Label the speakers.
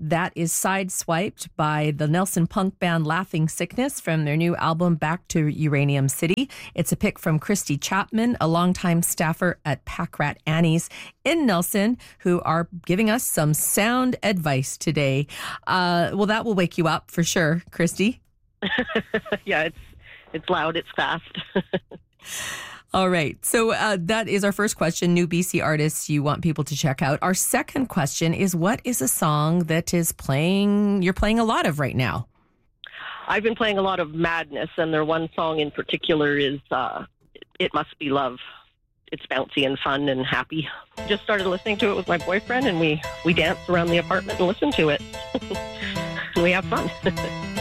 Speaker 1: That is Sideswiped by the Nelson punk band Laughing Sickness from their new album Back to Uranium City. It's a pick from Christy Chapman, a longtime staffer at Pack Rat Annie's in Nelson, who are giving us some sound advice today. Well, that will wake you up for sure, Christy.
Speaker 2: Yeah, it's loud, it's fast.
Speaker 1: All right. So that is our first question, new BC artists you want people to check out. Our second question is, what is a song that you're playing a lot of right now?
Speaker 2: I've been playing a lot of Madness, and their one song in particular is It Must Be Love. It's bouncy and fun and happy. Just started listening to it with my boyfriend, and we dance around the apartment and listen to it. And we have fun.